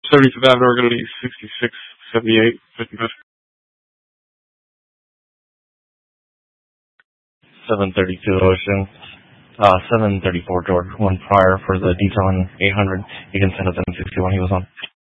75th Avenue, we're going to be 6678, 55th. 732 Ocean. 734 George. One prior for the detail in 800. You can send up 761 he was on.